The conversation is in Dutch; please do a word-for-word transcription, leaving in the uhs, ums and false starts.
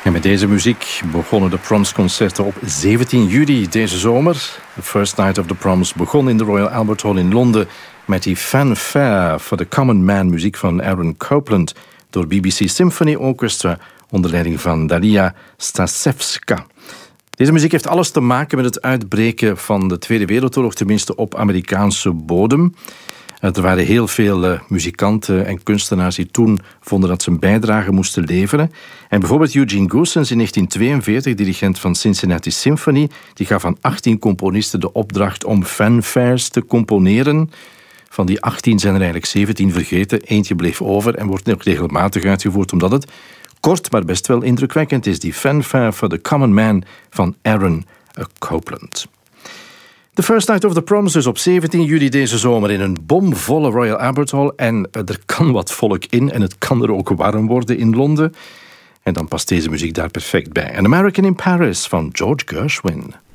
En met deze muziek begonnen de Proms-concerten op zeventien juli deze zomer. The First Night of the Proms begon in de Royal Albert Hall in Londen met die Fanfare for the Common Man, muziek van Aaron Copland, door B B C Symphony Orchestra onder leiding van Daria Stasevska. Deze muziek heeft alles te maken met het uitbreken van de Tweede Wereldoorlog, tenminste op Amerikaanse bodem. Er waren heel veel uh, muzikanten en kunstenaars die toen vonden dat ze een bijdrage moesten leveren. En bijvoorbeeld Eugene Goossens in negentien tweeënveertig, dirigent van Cincinnati Symphony, die gaf aan achttien componisten de opdracht om fanfares te componeren. Van die achttien zijn er eigenlijk zeventien vergeten. Eentje bleef over en wordt nog regelmatig uitgevoerd, omdat het kort, maar best wel indrukwekkend is. Die Fanfare for the Common Man van Aaron Copland. The First Night of the Proms dus op zeventien juli deze zomer in een bomvolle Royal Albert Hall. En er kan wat volk in en het kan er ook warm worden in Londen. En dan past deze muziek daar perfect bij. An American in Paris van George Gershwin.